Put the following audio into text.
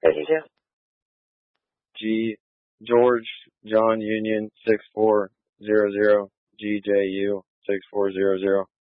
32. G George John Union 6400 GJU 6400.